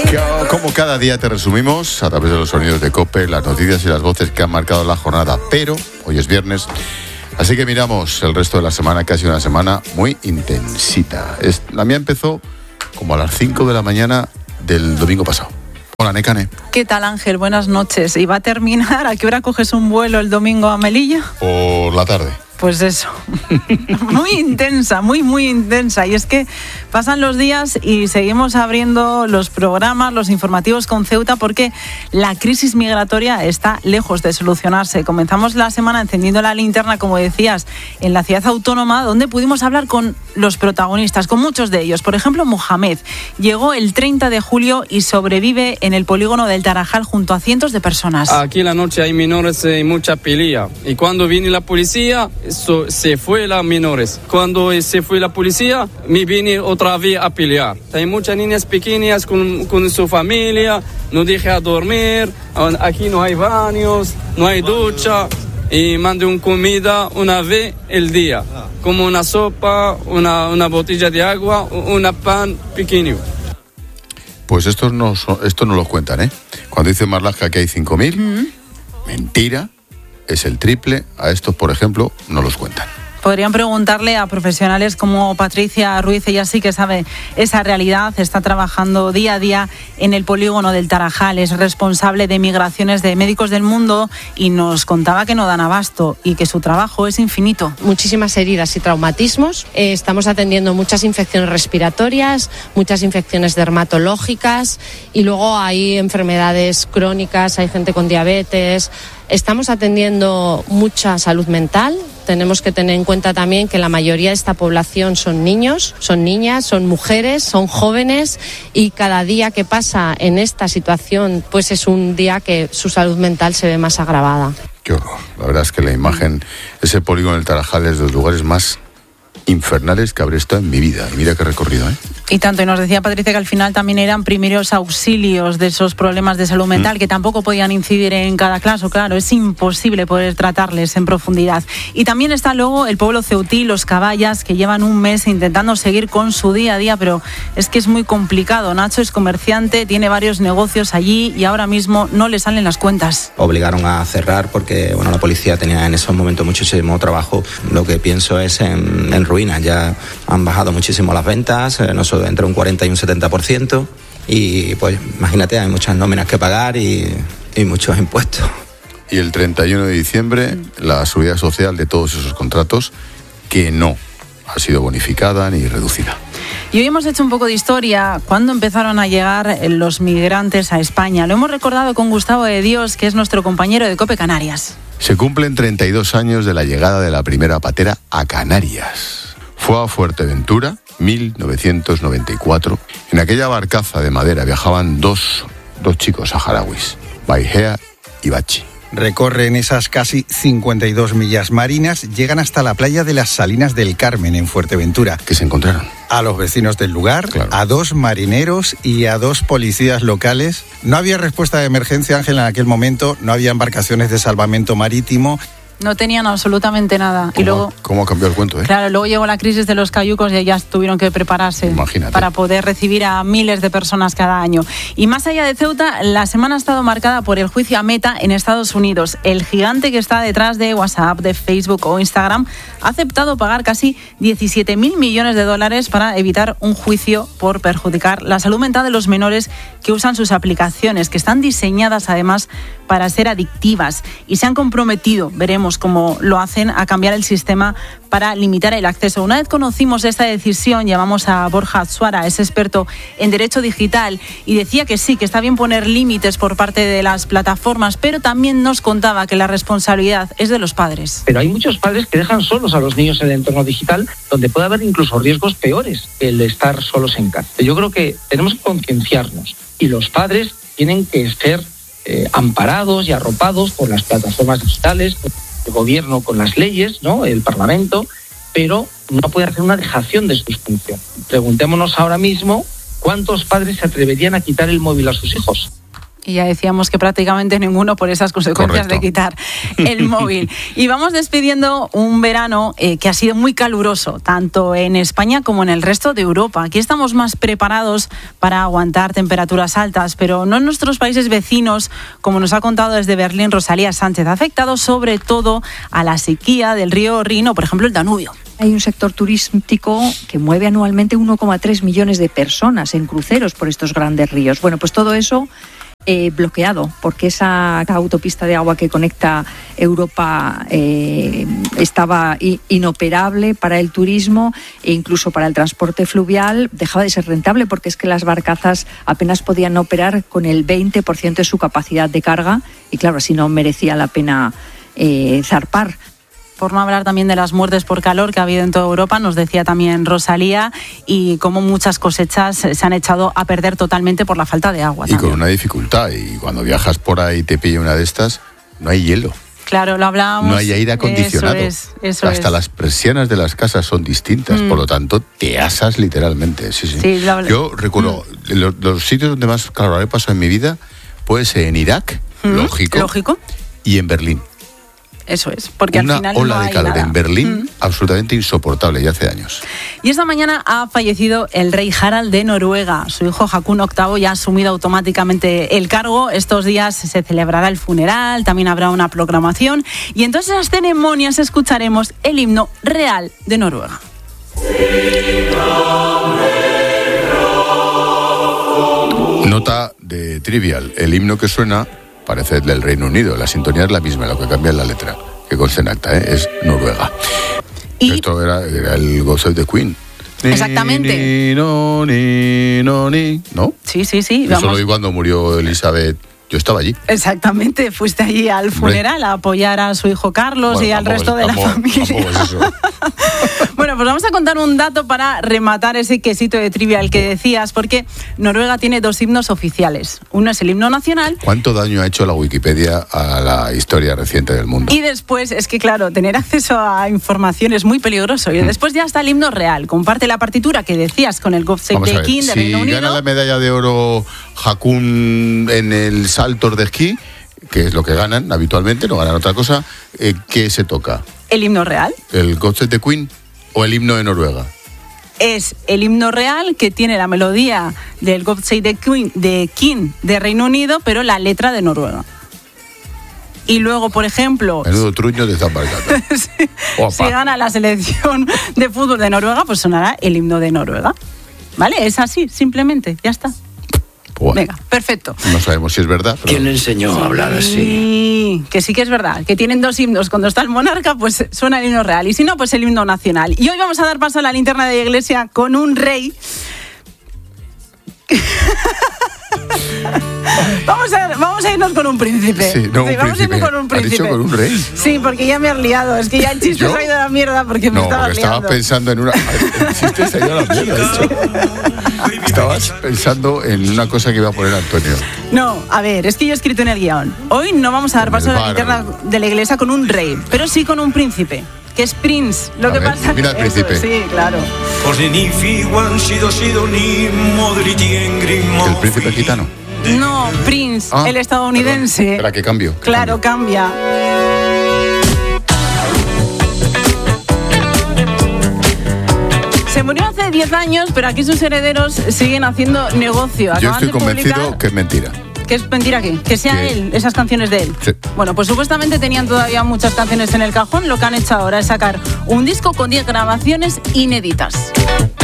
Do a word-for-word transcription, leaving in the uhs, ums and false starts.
Como cada día te resumimos a través de los sonidos de COPE, las noticias y las voces que han marcado la jornada. Pero hoy es viernes, así que miramos el resto de la semana, que ha sido una semana muy intensita. Es, la mía empezó como a las cinco de la mañana del domingo pasado. Hola, Nekane. ¿Qué tal, Ángel? Buenas noches. ¿Y va a terminar? ¿A qué hora coges un vuelo el domingo a Melilla? Por la tarde. Pues eso, muy intensa, muy, muy intensa. Y es que pasan los días y seguimos abriendo los programas, los informativos con Ceuta, porque la crisis migratoria está lejos de solucionarse. Comenzamos la semana encendiendo la linterna, como decías, en la ciudad autónoma, donde pudimos hablar con los protagonistas, con muchos de ellos. Por ejemplo, Mohamed llegó el treinta de julio y sobrevive en el polígono del Tarajal junto a cientos de personas. Aquí en la noche hay menores y mucha pelea. Y cuando viene la policía, So, se fue las menores. Cuando se fue la policía, me vine otra vez a pelear. Hay muchas niñas pequeñas con, con su familia, no deja dormir, aquí no hay baños, no hay ducha, y mandé una comida una vez el día, como una sopa, una, una botella de agua, un pan pequeño. Pues estos no, estos no los cuentan, ¿eh? Cuando dice Marlaska que hay cinco mil, mm. mentira. Es el triple. A estos, por ejemplo, no los cuentan. Podrían preguntarle a profesionales como Patricia Ruiz, ella sí que sabe esa realidad, está trabajando día a día en el polígono del Tarajal, es responsable de migraciones de Médicos del Mundo y nos contaba que no dan abasto y que su trabajo es infinito. Muchísimas heridas y traumatismos, eh, estamos atendiendo muchas infecciones respiratorias, muchas infecciones dermatológicas y luego hay enfermedades crónicas, hay gente con diabetes. Estamos atendiendo mucha salud mental. Tenemos que tener en cuenta también que la mayoría de esta población son niños, son niñas, son mujeres, son jóvenes y cada día que pasa en esta situación pues es un día que su salud mental se ve más agravada. Qué horror. La verdad es que la imagen, ese polígono del Tarajal es de los lugares más infernales que habré estado en mi vida. Y mira qué recorrido, ¿eh? Y tanto, y nos decía Patricia que al final también eran primeros auxilios de esos problemas de salud mental, mm. que tampoco podían incidir en cada caso, claro, es imposible poder tratarles en profundidad. Y también está luego el pueblo ceutí, los caballas, que llevan un mes intentando seguir con su día a día, pero es que es muy complicado. Nacho es comerciante, tiene varios negocios allí y ahora mismo no le salen las cuentas. Obligaron a cerrar porque bueno, la policía tenía en esos momentos muchísimo trabajo. Lo que pienso es en, en ruinas, ya han bajado muchísimo las ventas, eh, nosotros entre un cuarenta y un setenta por ciento y pues imagínate, hay muchas nóminas que pagar y, y muchos impuestos. Y el treinta y uno de diciembre la seguridad social de todos esos contratos que no ha sido bonificada ni reducida. Y hoy hemos hecho un poco de historia cuando empezaron a llegar los migrantes a España. Lo hemos recordado con Gustavo de Dios, que es nuestro compañero de COPE Canarias. Se cumplen treinta y dos años de la llegada de la primera patera a Canarias. Fue a Fuerteventura, mil novecientos noventa y cuatro. En aquella barcaza de madera viajaban dos, dos chicos saharauis, Baigea y Bachi. Recorren esas casi cincuenta y dos millas marinas, llegan hasta la playa de las Salinas del Carmen, en Fuerteventura. ¿Qué se encontraron? A los vecinos del lugar, claro. A dos marineros y a dos policías locales. No había respuesta de emergencia, Ángel, en aquel momento, no había embarcaciones de salvamento marítimo. No tenían absolutamente nada. ¿Cómo, y luego, ¿Cómo ha cambiado el cuento, eh? Claro, luego llegó la crisis de los cayucos y ya tuvieron que prepararse. Imagínate. Para poder recibir a miles de personas cada año. Y más allá de Ceuta, la semana ha estado marcada por el juicio a Meta en Estados Unidos. El gigante que está detrás de WhatsApp, de Facebook o Instagram ha aceptado pagar casi diecisiete mil millones de dólares para evitar un juicio por perjudicar la salud mental de los menores que usan sus aplicaciones, que están diseñadas además para ser adictivas. Y se han comprometido, veremos cómo lo hacen, a cambiar el sistema para limitar el acceso. Una vez conocimos esta decisión, llamamos a Borja Suara, es experto en derecho digital, y decía que sí, que está bien poner límites por parte de las plataformas, pero también nos contaba que la responsabilidad es de los padres. Pero hay muchos padres que dejan solos a los niños en el entorno digital, donde puede haber incluso riesgos peores que el estar solos en casa. Yo creo que tenemos que concienciarnos y los padres tienen que ser eh, amparados y arropados por las plataformas digitales, el gobierno con las leyes, ¿no? El Parlamento, pero no puede hacer una dejación de sus funciones. Preguntémonos ahora mismo cuántos padres se atreverían a quitar el móvil a sus hijos. Y ya decíamos que prácticamente ninguno por esas consecuencias. Correcto. De quitar el móvil. Y vamos despidiendo un verano eh, que ha sido muy caluroso, tanto en España como en el resto de Europa. Aquí estamos más preparados para aguantar temperaturas altas, pero no en nuestros países vecinos, como nos ha contado desde Berlín Rosalía Sánchez. Ha afectado sobre todo a la sequía del río Rin o, por ejemplo, el Danubio. Hay un sector turístico que mueve anualmente uno coma tres millones de personas en cruceros por estos grandes ríos. Bueno, pues todo eso Eh, bloqueado, porque esa autopista de agua que conecta Europa eh, estaba i- inoperable para el turismo e incluso para el transporte fluvial. Dejaba de ser rentable porque es que las barcazas apenas podían operar con el veinte por ciento de su capacidad de carga y claro, así no merecía la pena eh, zarpar. Por no hablar también de las muertes por calor que ha habido en toda Europa, nos decía también Rosalía, y cómo muchas cosechas se han echado a perder totalmente por la falta de agua. Y también. con una dificultad, y cuando viajas por ahí y te pilla una de estas, no hay hielo. Claro, lo hablábamos. No hay aire acondicionado. Eso es, eso Hasta es. las persianas de las casas son distintas, mm. por lo tanto te asas literalmente. Sí, sí. Sí, lo Yo recuerdo, mm. los, los sitios donde más calor he pasado en mi vida puede ser en Irak, mm. lógico, lógico, y en Berlín. Eso es, porque una al final ola no de hay calor nada. en Berlín Mm. absolutamente insoportable ya hace años. Y esta mañana ha fallecido el rey Harald de Noruega. Su hijo Haakon octavo ya ha asumido automáticamente el cargo. Estos días se celebrará el funeral, también habrá una proclamación y en todas esas ceremonias escucharemos el himno real de Noruega. Nota de trivial, el himno que suena parece el del Reino Unido, la sintonía es la misma, lo que cambia es la letra, que consta en acta, ¿eh? Es Noruega. Y esto era, era el God Save the Queen. Exactamente. Ni, no, ni, no, ni, ¿no? Sí, sí, sí. Eso lo vi cuando murió Elizabeth. Yo estaba allí. Exactamente, fuiste allí al funeral Hombre. a apoyar a su hijo Carlos bueno, y al resto de tampoco, la familia. Es eso. Bueno, pues vamos a contar un dato para rematar ese quesito de trivial que decías, porque Noruega tiene dos himnos oficiales. Uno es el himno nacional. ¿Cuánto daño ha hecho la Wikipedia a la historia reciente del mundo? Y después, es que claro, tener acceso a información es muy peligroso. Y después ya está el himno real. Comparte la partitura que decías con el God Save the King de si Reino Unido. Si gana la medalla de oro Haakon en el saltos de esquí, que es lo que ganan habitualmente, no ganan otra cosa, eh, ¿qué se toca? ¿El himno real? ¿El God Save the Queen o el himno de Noruega? Es el himno real que tiene la melodía del God Save the Queen, de King de Reino Unido, pero la letra de Noruega. Y luego, por ejemplo... Menudo truño de esta marcata. si, si gana la selección de fútbol de Noruega, pues sonará el himno de Noruega. ¿Vale? Es así, simplemente, ya está. Bueno, venga, perfecto. No sabemos si es verdad. Pero... ¿Quién le enseñó a hablar así? Sí, que sí que es verdad, que tienen dos himnos. Cuando está el monarca, pues suena el himno real. Y si no, pues el himno nacional. Y hoy vamos a dar paso a la linterna de la iglesia con un rey... Vamos a, vamos a irnos con un príncipe. Sí, no, sí, un vamos príncipe. a irnos con un príncipe. ¿Has dicho con un rey? Sí, porque ya me has liado. Es que ya el chiste ¿Yo? se ha ido a la mierda porque me no, estaba porque liando. estaba pensando en una... El chiste se ha ido a la mierda. Sí. Estabas pensando en una cosa que iba a poner Antonio. No, a ver, es que yo he escrito en el guión. Hoy no vamos a dar paso a la linterna de la iglesia con un rey, pero sí con un príncipe, que es Prince. Lo a que ver, pasa mira el eso, príncipe. sí, claro. ¿El príncipe gitano? No, Prince, Ah, el estadounidense. Espera, que cambio. que Claro, cambio. cambia. Se murió hace diez años, pero aquí sus herederos siguen haciendo negocio. Yo Acaban estoy de convencido publicar... que es mentira. ¿Que es mentira qué? Que sea Que- él, esas canciones de él. Sí. Bueno, pues supuestamente tenían todavía muchas canciones en el cajón. Lo que han hecho ahora es sacar un disco con diez grabaciones inéditas.